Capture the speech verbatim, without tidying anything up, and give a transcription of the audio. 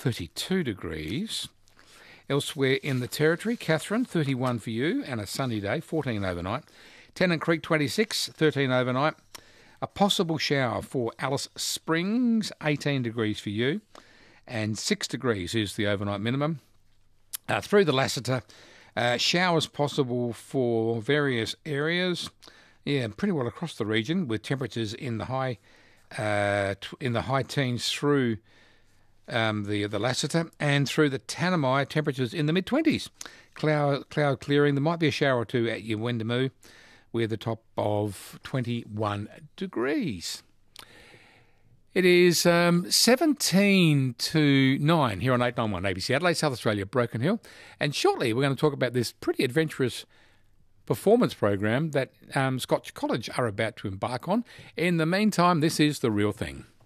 thirty-two degrees. Elsewhere in the Territory, Katherine, thirty-one for you, and a sunny day, fourteen overnight. Tennant Creek, twenty-six, thirteen overnight. A possible shower for Alice Springs, eighteen degrees for you, and six degrees is the overnight minimum. Uh, through the Lassiter, uh, showers possible for various areas. Yeah, pretty well across the region, with temperatures in the high uh, t- in the high teens through um, the the Lassiter, and through the Tanami, temperatures in the mid twenties. Cloud cloud clearing. There might be a shower or two at Yuendamu, with a top of twenty-one degrees. It is um, seventeen to nine here on eight ninety-one A B C Adelaide, South Australia, Broken Hill. And shortly we're going to talk about this pretty adventurous performance program that um, Scotch College are about to embark on. In the meantime, this is The Real Thing.